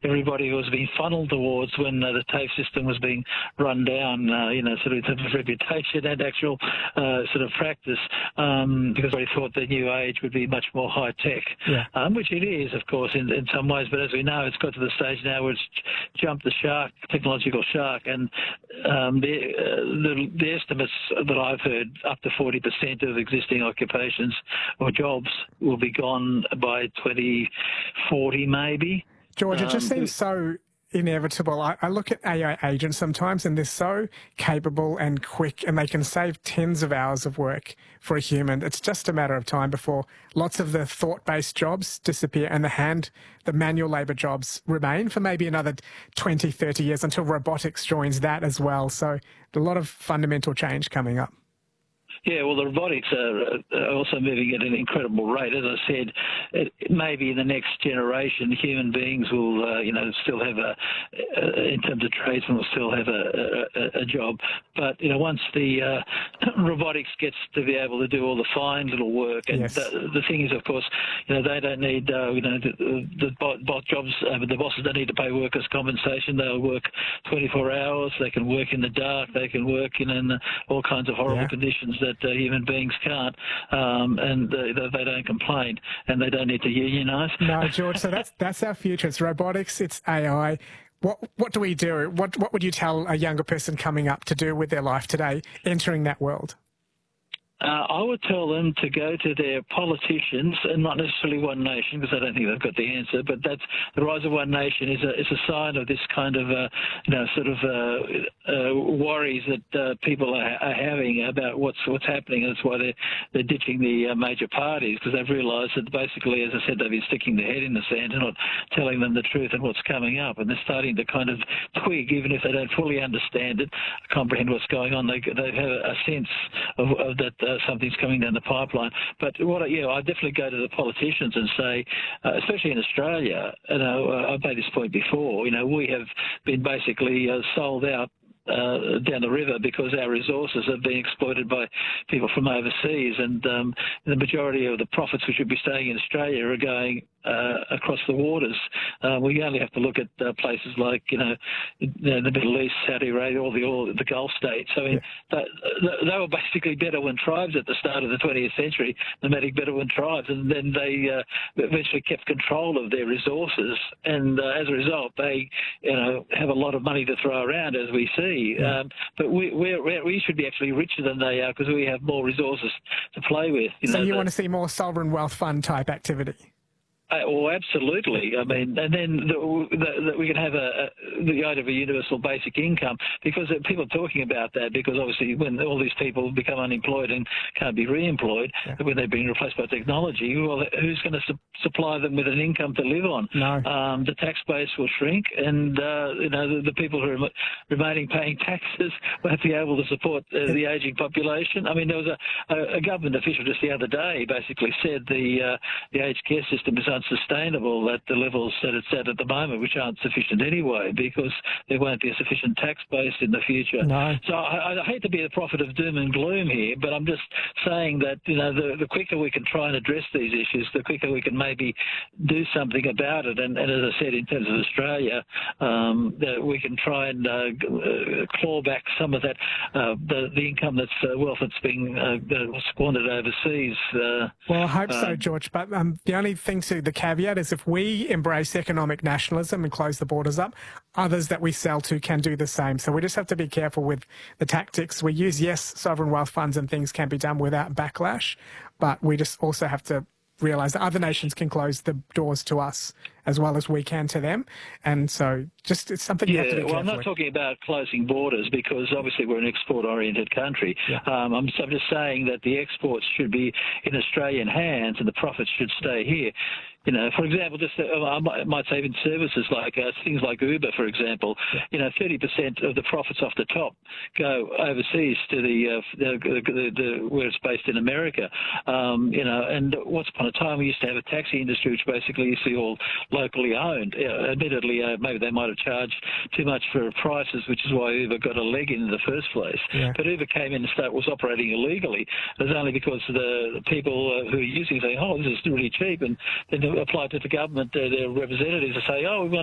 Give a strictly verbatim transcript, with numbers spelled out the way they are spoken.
everybody was being funneled towards when uh, the TAFE system was being run down, uh, you know, sort of in terms of reputation and actual uh, sort of practice, um, because they thought the new age would be much more high-tech, yeah. um, which it is, of course, in, in some ways. But as we know, it's got to the stage now where it's jumped the shark, technological shark, and um, the, uh, the, the estimates that I've heard, up to forty percent of existing occupations or jobs will be gone by twenty forty, maybe. George, it just um, seems so inevitable. I, I look at A I agents sometimes and they're so capable and quick and they can save tens of hours of work for a human. It's just a matter of time before lots of the thought-based jobs disappear and the hand, the manual labour jobs remain for maybe another twenty, thirty years until robotics joins that as well. So a lot of fundamental change coming up. Yeah, well, the robotics are also moving at an incredible rate. As I said, it, maybe in the next generation, human beings will, uh, you know, still have a, uh, in terms of tradesmen, will still have a, a, a job. But, you know, once the uh, robotics gets to be able to do all the fine little work, and yes. the, the thing is, of course, you know, they don't need, uh, you know, the, the bot jobs, uh, the bosses don't need to pay workers' compensation. They'll work twenty-four hours. They can work in the dark. They can work in, in all kinds of horrible yeah. conditions that Uh, human beings can't, um, and uh, they don't complain, and they don't need to unionise. No, George. So that's that's our future. It's robotics. It's A I. What what do we do? What what would you tell a younger person coming up to do with their life today, entering that world? Uh, I would tell them to go to their politicians, and not necessarily One Nation, because I don't think they've got the answer. But that's the rise of One Nation is a is a sign of this kind of uh, you know sort of uh, uh, worries that uh, people are, are having about what's what's happening. And that's why they're they're ditching the uh, major parties, because they've realised that basically, as I said, they've been sticking their head in the sand and not telling them the truth and what's coming up. And they're starting to kind of twig, even if they don't fully understand it, comprehend what's going on. They they have a sense of, of that. Uh, something's coming down the pipeline. But what, yeah, I definitely go to the politicians and say, uh, especially in Australia, you know, uh, I've made this point before, you know, we have been basically uh, sold out Uh, down the river because our resources are being exploited by people from overseas, and um, the majority of the profits which would be staying in Australia are going uh, across the waters. Uh, we only have to look at uh, places like, you know, the Middle East, Saudi Arabia, all the all the Gulf states. I mean, yeah. they, they were basically Bedouin tribes at the start of the twentieth century, nomadic Bedouin tribes, and then they uh, eventually kept control of their resources, and uh, as a result, they, you know, have a lot of money to throw around, as we see. Yeah. Um, but we we're, we're, we should be actually richer than they are because we have more resources to play with. You so know, you the, want to see more sovereign wealth fund type activity? Uh, well, absolutely. I mean, and then the, the, the, we can have a, a, the idea of a universal basic income, because people are talking about that, because obviously when all these people become unemployed and can't be re-employed, yeah. when they're being replaced by technology, well, who's going to su supply them with an income to live on? No. Um, the tax base will shrink, and uh, you know the, the people who are remaining paying taxes won't be able to support uh, the ageing population. I mean, there was a, a, a government official just the other day basically said the uh, the aged care system is unsustainable at the levels that it's at at the moment, which aren't sufficient anyway, because there won't be a sufficient tax base in the future. No. So I, I hate to be the prophet of doom and gloom here, but I'm just saying that, you know, the, the quicker we can try and address these issues, the quicker we can maybe do something about it. And, and as I said, in terms of Australia, um, that we can try and uh, uh, claw back some of that, uh, the, the income that's uh, wealth that's being uh, squandered overseas. Uh, well, I hope uh, so, George. But um, the only thing to the caveat is if we embrace economic nationalism and close the borders up, others that we sell to can do the same. So we just have to be careful with the tactics we use. Yes, sovereign wealth funds and things can be done without backlash, but we just also have to realise that other nations can close the doors to us as well as we can to them. And so just it's something yeah, you have to be well, careful I'm not with. talking about closing borders, because obviously we're an export-oriented country. Yeah. Um, I'm, I'm just saying that the exports should be in Australian hands and the profits should stay here. You know, for example, just uh, I might say even services like uh, things like Uber, for example. Yeah. You know, thirty percent of the profits off the top go overseas to the, uh, the, the, the where it's based in America. Um, you know, and once upon a time we used to have a taxi industry which basically used to be all locally owned. You know, admittedly, uh, maybe they might have charged too much for prices, which is why Uber got a leg in in the first place. Yeah. But Uber came in and started, was operating illegally. It was only because the, the people uh, who are using it saying, "Oh, this is really cheap," and then applied to the government, uh, their representatives, to say, "Oh, we want